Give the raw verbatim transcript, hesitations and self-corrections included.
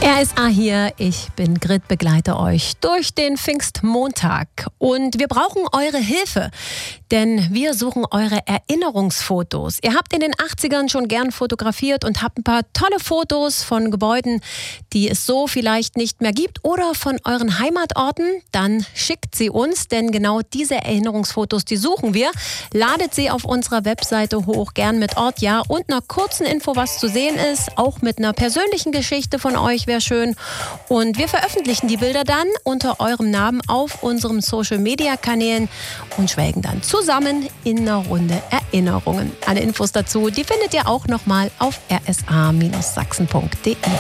R S A hier, ich bin Grit, begleite euch durch den Pfingstmontag und wir brauchen eure Hilfe, denn wir suchen eure Erinnerungsfotos. Ihr habt in den achtzigern schon gern fotografiert und habt ein paar tolle Fotos von Gebäuden, die es so vielleicht nicht mehr gibt oder von euren Heimatorten, dann schickt sie uns, denn genau diese Erinnerungsfotos, die suchen wir. Ladet sie auf unserer Webseite hoch, gern mit Ort, ja und einer kurzen Info, was zu sehen ist, auch mit einer persönlichen Geschichte von euch, wäre schön. Und wir veröffentlichen die Bilder dann unter eurem Namen auf unseren Social-Media-Kanälen und schwelgen dann zusammen in einer Runde Erinnerungen. Alle Infos dazu, die findet ihr auch nochmal auf r s a Bindestrich sachsen punkt d e.